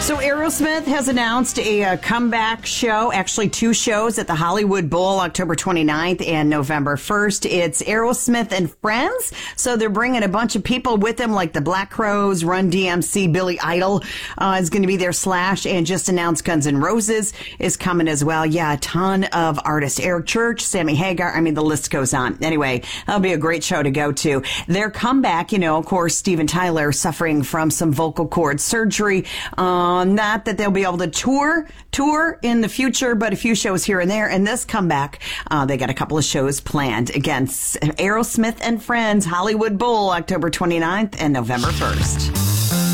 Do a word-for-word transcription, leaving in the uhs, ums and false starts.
So Aerosmith has announced a, uh comeback show, actually two shows at the Hollywood Bowl, October twenty-ninth and November first. It's Aerosmith and Friends. So they're bringing a bunch of people with them, like the Black Crowes, Run D M C, Billy Idol uh, is going to be there, Slash, and just announced Guns N' Roses is coming as well. Yeah, a ton of artists. Eric Church, Sammy Hagar. I mean, the list goes on. Anyway, that'll be a great show to go to. Their comeback, you know, of course, Steven Tyler suffering from some vocal cord surgery. Um, not that they'll be able to tour, tour in the future, but a few shows here and there. And this comeback, uh, they got a couple of shows planned. Again, Aerosmith and Friends, Hollywood Bowl, October twenty-ninth and November first.